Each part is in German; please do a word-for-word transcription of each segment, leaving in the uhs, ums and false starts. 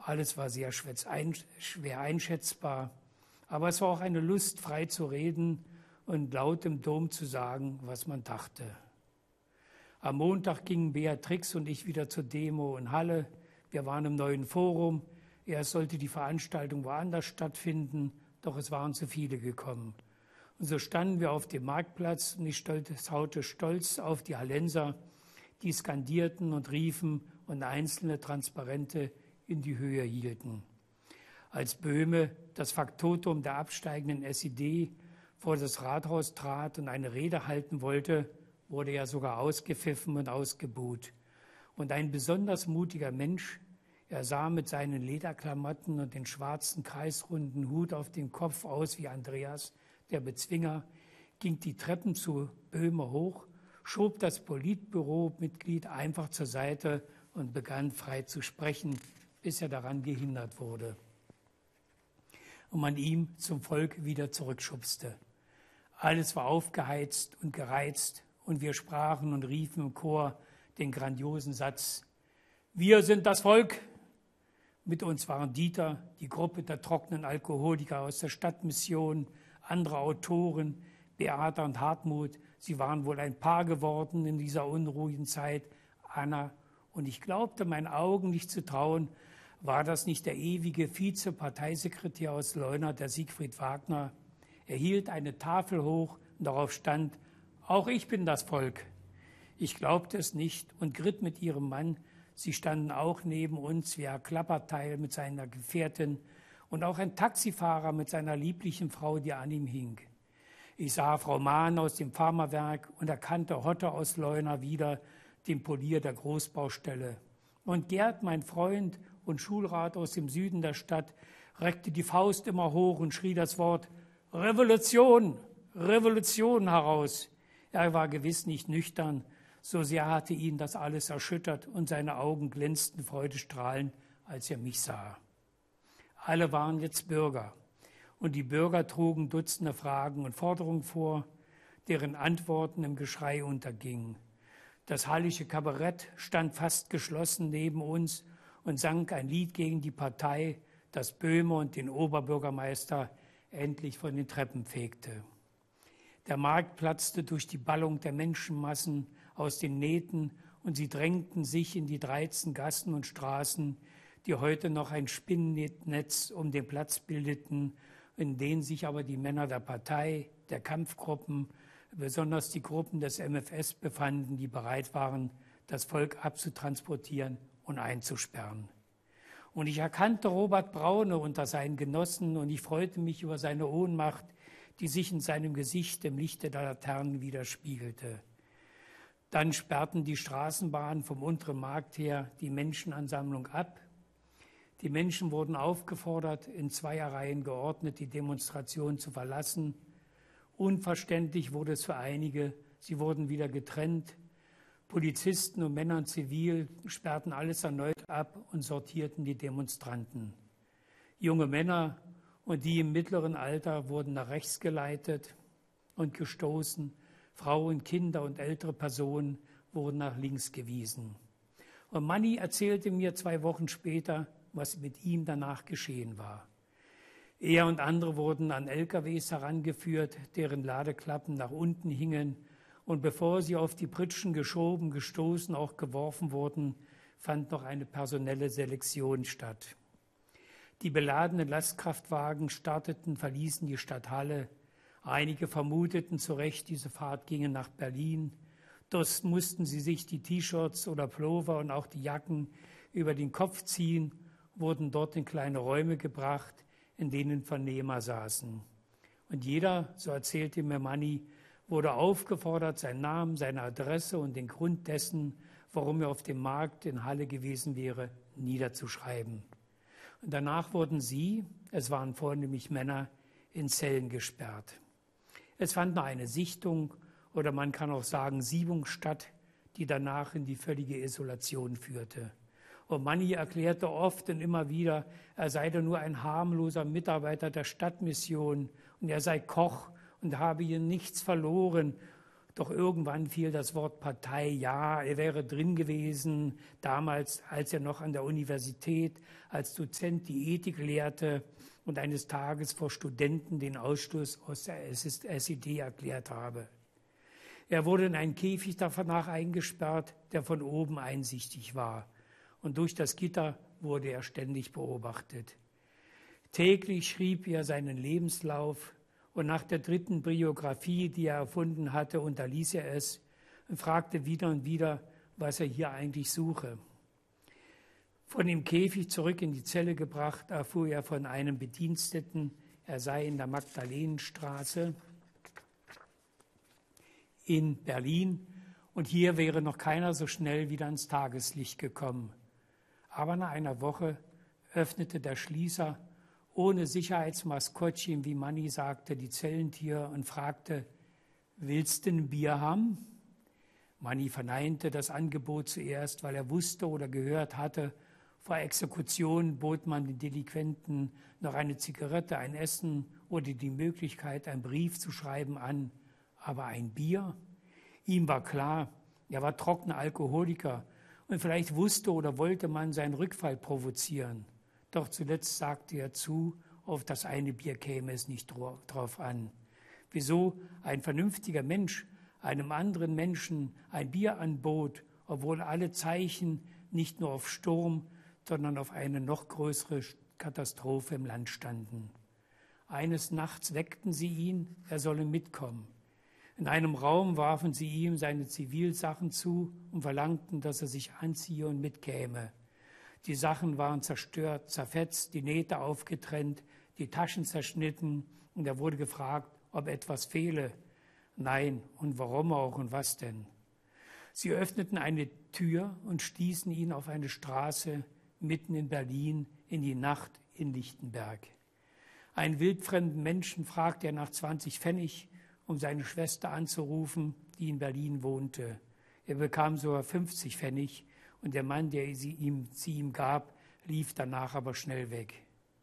Alles war sehr schwer einschätzbar, aber es war auch eine Lust, frei zu reden und laut im Dom zu sagen, was man dachte. Am Montag gingen Beatrix und ich wieder zur Demo in Halle. Wir waren im neuen Forum. Erst sollte die Veranstaltung woanders stattfinden, doch es waren zu viele gekommen. Und so standen wir auf dem Marktplatz und ich schaute stolz auf die Hallenser, die skandierten und riefen und einzelne Transparente in die Höhe hielten. Als Böhme, das Faktotum der absteigenden S E D, vor das Rathaus trat und eine Rede halten wollte, wurde er sogar ausgepfiffen und ausgebuht. Und ein besonders mutiger Mensch, er sah mit seinen Lederklamotten und den schwarzen kreisrunden Hut auf dem Kopf aus wie Andreas, der Bezwinger, ging die Treppen zu Böhme hoch, schob das Politbüromitglied einfach zur Seite und begann frei zu sprechen, bis er daran gehindert wurde und man ihm zum Volk wieder zurückschubste. Alles war aufgeheizt und gereizt und wir sprachen und riefen im Chor den grandiosen Satz: Wir sind das Volk. Mit uns waren Dieter, die Gruppe der trockenen Alkoholiker aus der Stadtmission, andere Autoren, Beata und Hartmut. Sie waren wohl ein Paar geworden in dieser unruhigen Zeit. Anna, und ich glaubte meinen Augen nicht zu trauen, war das nicht der ewige Vize-Parteisekretär aus Leuna, der Siegfried Wagner? Er hielt eine Tafel hoch und darauf stand: Auch ich bin das Volk. Ich glaubte es nicht und gritt mit ihrem Mann. Sie standen auch neben uns, wie Herr Klapperteil mit seiner Gefährtin und auch ein Taxifahrer mit seiner lieblichen Frau, die an ihm hing. Ich sah Frau Mahn aus dem Pharmawerk und erkannte Hotte aus Leuna wieder, den Polier der Großbaustelle. Und Gerd, mein Freund und Schulrat aus dem Süden der Stadt, reckte die Faust immer hoch und schrie das Wort Revolution, Revolution heraus. Er war gewiss nicht nüchtern, so sehr hatte ihn das alles erschüttert und seine Augen glänzten freudestrahlend, als er mich sah. Alle waren jetzt Bürger und die Bürger trugen Dutzende Fragen und Forderungen vor, deren Antworten im Geschrei untergingen. Das hallische Kabarett stand fast geschlossen neben uns und sang ein Lied gegen die Partei, das Böhme und den Oberbürgermeister endlich von den Treppen fegte. Der Markt platzte durch die Ballung der Menschenmassen aus den Nähten und sie drängten sich in die dreizehn Gassen und Straßen, die heute noch ein Spinnennetz um den Platz bildeten, in denen sich aber die Männer der Partei, der Kampfgruppen, besonders die Gruppen des M F S befanden, die bereit waren, das Volk abzutransportieren und einzusperren. Und ich erkannte Robert Braune unter seinen Genossen und ich freute mich über seine Ohnmacht, die sich in seinem Gesicht im Lichte der Laternen widerspiegelte. Dann sperrten die Straßenbahnen vom unteren Markt her die Menschenansammlung ab. Die Menschen wurden aufgefordert, in Zweierreihen geordnet die Demonstration zu verlassen. Unverständlich wurde es für einige, sie wurden wieder getrennt. Polizisten und Männer in Zivil sperrten alles erneut ab und sortierten die Demonstranten. Junge Männer und die im mittleren Alter wurden nach rechts geleitet und gestoßen. Frauen, Kinder und ältere Personen wurden nach links gewiesen. Und Manni erzählte mir zwei Wochen später, was mit ihm danach geschehen war. Er und andere wurden an L K Ws herangeführt, deren Ladeklappen nach unten hingen. Und bevor sie auf die Pritschen geschoben, gestoßen, auch geworfen wurden, fand noch eine personelle Selektion statt. Die beladenen Lastkraftwagen starteten, verließen die Stadt Halle. Einige vermuteten zu Recht, diese Fahrt ginge nach Berlin. Dort mussten sie sich die T-Shirts oder Pullover und auch die Jacken über den Kopf ziehen, wurden dort in kleine Räume gebracht, in denen Vernehmer saßen. Und jeder, so erzählte mir Manni, wurde aufgefordert, seinen Namen, seine Adresse und den Grund dessen, warum er auf dem Markt in Halle gewesen wäre, niederzuschreiben. Und danach wurden sie, es waren vornehmlich Männer, in Zellen gesperrt. Es fand noch eine Sichtung oder man kann auch sagen Siebung statt, die danach in die völlige Isolation führte. Und Manni erklärte oft und immer wieder, er sei doch nur ein harmloser Mitarbeiter der Stadtmission und er sei Koch und habe hier nichts verloren. Doch irgendwann fiel das Wort Partei, ja, er wäre drin gewesen, damals, als er noch an der Universität als Dozent die Ethik lehrte und eines Tages vor Studenten den Ausschluss aus der S E D erklärt habe. Er wurde in einen Käfig danach eingesperrt, der von oben einsichtig war. Und durch das Gitter wurde er ständig beobachtet. Täglich schrieb er seinen Lebenslauf und nach der dritten Biografie, die er erfunden hatte, unterließ er es und fragte wieder und wieder, was er hier eigentlich suche. Von dem Käfig zurück in die Zelle gebracht, erfuhr er von einem Bediensteten, er sei in der Magdalenenstraße in Berlin und hier wäre noch keiner so schnell wieder ans Tageslicht gekommen. Aber nach einer Woche öffnete der Schließer ohne Sicherheitsmaskottchen, wie Manni sagte, die Zellentür und fragte, willst du ein Bier haben? Manni verneinte das Angebot zuerst, weil er wusste oder gehört hatte, vor Exekution bot man den Delinquenten noch eine Zigarette, ein Essen oder die Möglichkeit, einen Brief zu schreiben an. Aber ein Bier? Ihm war klar, er war trockener Alkoholiker und vielleicht wusste oder wollte man seinen Rückfall provozieren. Doch zuletzt sagte er zu, auf das eine Bier käme es nicht drauf an. Wieso ein vernünftiger Mensch einem anderen Menschen ein Bier anbot, obwohl alle Zeichen nicht nur auf Sturm, sondern auf eine noch größere Katastrophe im Land standen. Eines Nachts weckten sie ihn, er solle mitkommen. In einem Raum warfen sie ihm seine Zivilsachen zu und verlangten, dass er sich anziehe und mitkäme. Die Sachen waren zerstört, zerfetzt, die Nähte aufgetrennt, die Taschen zerschnitten und er wurde gefragt, ob etwas fehle. Nein, und warum auch und was denn? Sie öffneten eine Tür und stießen ihn auf eine Straße mitten in Berlin in die Nacht in Lichtenberg. Einen wildfremden Menschen fragte er nach zwanzig Pfennig, um seine Schwester anzurufen, die in Berlin wohnte. Er bekam sogar fünfzig Pfennig und der Mann, der sie ihm, sie ihm gab, lief danach aber schnell weg.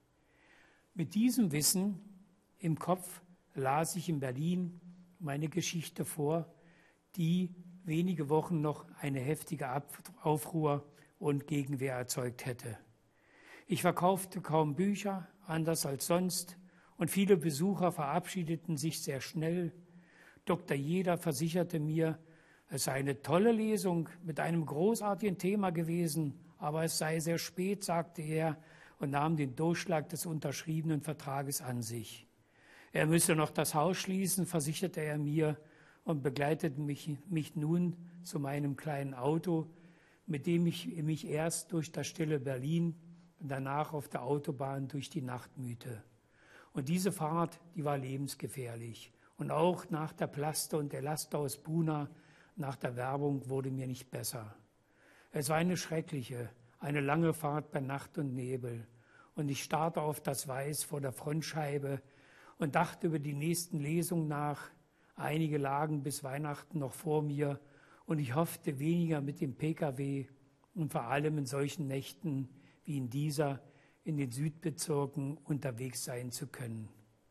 Mit diesem Wissen im Kopf las ich in Berlin meine Geschichte vor, die wenige Wochen noch eine heftige Aufruhr und Gegenwehr erzeugt hätte. Ich verkaufte kaum Bücher, anders als sonst, und viele Besucher verabschiedeten sich sehr schnell. Doktor Jeder versicherte mir, es sei eine tolle Lesung mit einem großartigen Thema gewesen, aber es sei sehr spät, sagte er und nahm den Durchschlag des unterschriebenen Vertrages an sich. Er müsse noch das Haus schließen, versicherte er mir und begleitete mich, mich nun zu meinem kleinen Auto, mit dem ich mich erst durch das stille Berlin und danach auf der Autobahn durch die Nacht mühte. Und diese Fahrt, die war lebensgefährlich. Und auch nach der Plaste und der Laster aus Buna, nach der Werbung, wurde mir nicht besser. Es war eine schreckliche, eine lange Fahrt bei Nacht und Nebel. Und ich starrte auf das Weiß vor der Frontscheibe und dachte über die nächsten Lesungen nach. Einige lagen bis Weihnachten noch vor mir und ich hoffte weniger mit dem Pkw und vor allem in solchen Nächten wie in dieser in den Südbezirken unterwegs sein zu können.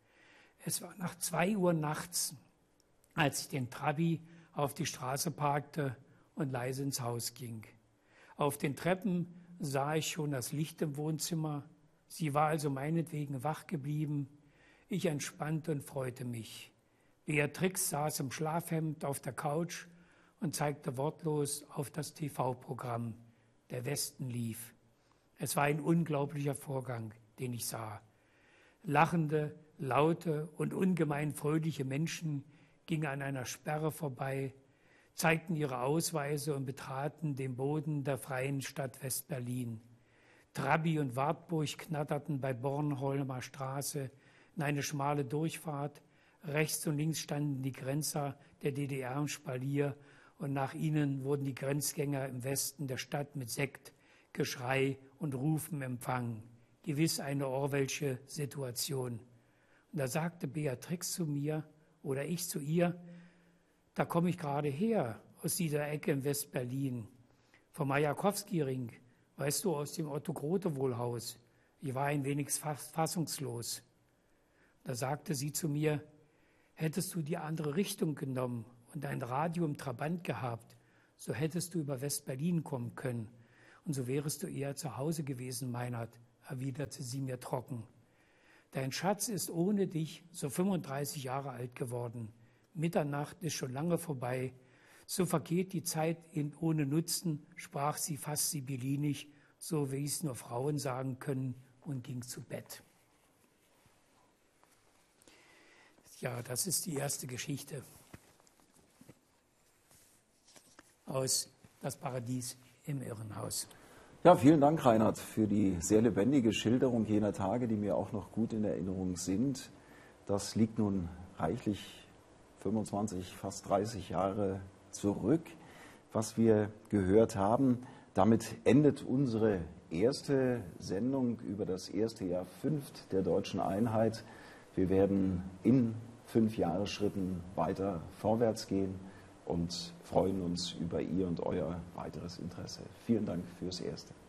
Es war nach zwei Uhr nachts, als ich den Trabi auf die Straße parkte und leise ins Haus ging. Auf den Treppen sah ich schon das Licht im Wohnzimmer. Sie war also meinetwegen wach geblieben. Ich entspannte und freute mich. Beatrix saß im Schlafhemd auf der Couch und zeigte wortlos auf das T V-Programm. Der Westen lief. Es war ein unglaublicher Vorgang, den ich sah. Lachende, laute und ungemein fröhliche Menschen gingen an einer Sperre vorbei, zeigten ihre Ausweise und betraten den Boden der freien Stadt West-Berlin. Trabi und Wartburg knatterten bei Bornholmer Straße in eine schmale Durchfahrt. Rechts und links standen die Grenzer der D D R im Spalier und nach ihnen wurden die Grenzgänger im Westen der Stadt mit Sekt, Geschrei und Rufen empfangen. Gewiss eine Orwellsche Situation. Und da sagte Beatrix zu mir oder ich zu ihr, da komme ich gerade her, aus dieser Ecke in West-Berlin, vom Majakowski-Ring, weißt du, aus dem Otto-Grote-Wohlhaus. Ich war ein wenig fassungslos. Da sagte sie zu mir, hättest du die andere Richtung genommen und ein Radio im Trabant gehabt, so hättest du über West-Berlin kommen können. Und so wärest du eher zu Hause gewesen, Meinhard, erwiderte sie mir trocken. Dein Schatz ist ohne dich so fünfunddreißig Jahre alt geworden. Mitternacht ist schon lange vorbei. So vergeht die Zeit in, ohne Nutzen, sprach sie fast sibyllinisch, so wie es nur Frauen sagen können, und ging zu Bett. Ja, das ist die erste Geschichte aus Das Paradies im Irrenhaus. Ja, vielen Dank, Reinhard, für die sehr lebendige Schilderung jener Tage, die mir auch noch gut in Erinnerung sind. Das liegt nun reichlich fünfundzwanzig, fast dreißig Jahre zurück, was wir gehört haben. Damit endet unsere erste Sendung über das erste Jahr fünft der Deutschen Einheit. Wir werden in fünf Jahresschritten weiter vorwärts gehen und freuen uns über Ihr und euer weiteres Interesse. Vielen Dank fürs Erste.